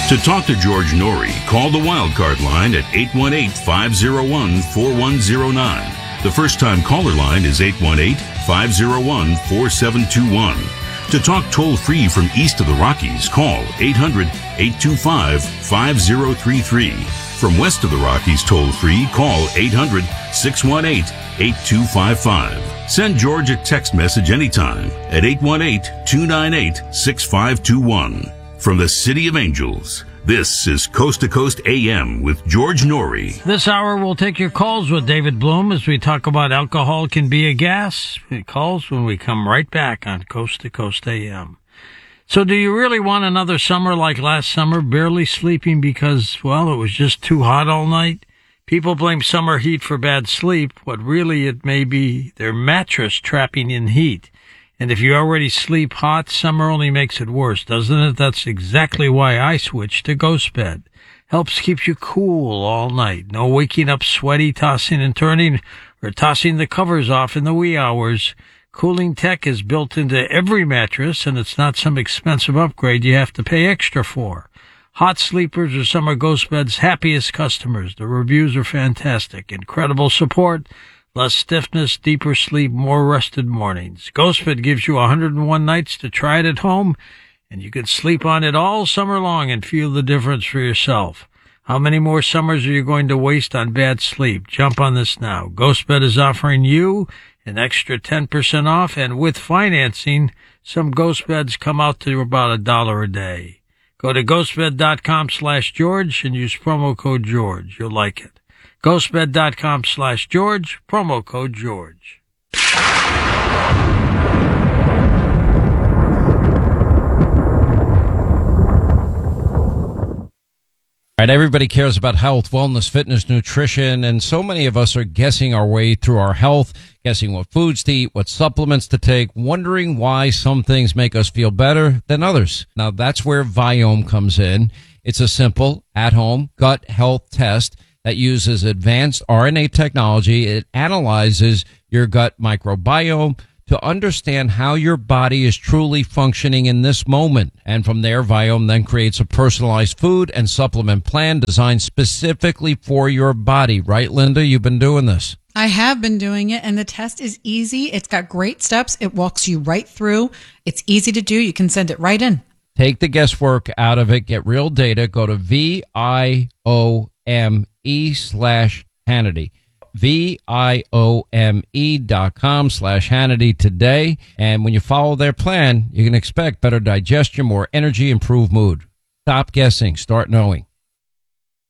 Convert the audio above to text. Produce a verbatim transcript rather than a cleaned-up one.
To talk to George Norrie, call the Wildcard line at eight one eight, five oh one, four one oh nine. The first-time caller line is eight one eight, five oh one, four seven two one. To talk toll-free from east of the Rockies, call eight hundred, eight two five, five oh three three. From west of the Rockies toll-free, call eight hundred, six one eight, eight two five five. Send George a text message anytime at eight one eight, two nine eight, six five two one. From the City of Angels, this is Coast to Coast A M with George Norrie. This hour we'll take your calls with David Bloom as we talk about alcohol can be a gas. Calls when we come right back on Coast to Coast A M. So do you really want another summer like last summer, barely sleeping because, well, it was just too hot all night? People blame summer heat for bad sleep. What really it may be their mattress trapping in heat. And if you already sleep hot, summer only makes it worse, doesn't it? That's exactly why I switched to Ghost Bed. Helps keep you cool all night. No waking up sweaty, tossing and turning, or tossing the covers off in the wee hours. Cooling tech is built into every mattress, and it's not some expensive upgrade you have to pay extra for. Hot sleepers are some of Ghost Bed's happiest customers. The reviews are fantastic. Incredible support. Less stiffness, deeper sleep, more rested mornings. GhostBed gives you one hundred one nights to try it at home, and you can sleep on it all summer long and feel the difference for yourself. How many more summers are you going to waste on bad sleep? Jump on this now. GhostBed is offering you an extra ten percent off, and with financing, some GhostBeds come out to about a dollar a day. Go to ghostbed.com slash George and use promo code George. You'll like it. ghostbed.com slash George, promo code George. All right, everybody cares about health, wellness, fitness, nutrition, and so many of us are guessing our way through our health, guessing what foods to eat, what supplements to take, wondering why some things make us feel better than others. Now, that's where Viome comes in. It's a simple, at-home gut health test that uses advanced R N A technology. It analyzes your gut microbiome to understand how your body is truly functioning in this moment. And from there, Viome then creates a personalized food and supplement plan designed specifically for your body. Right, Linda? You've been doing this. I have been doing it, and the test is easy. It's got great steps. It walks you right through. It's easy to do. You can send it right in. Take the guesswork out of it. Get real data. Go to V I O M E slash Hannity. V-I-O-M-E dot com slash Hannity today. And when you follow their plan, you can expect better digestion, more energy, improved mood. Stop guessing. Start knowing.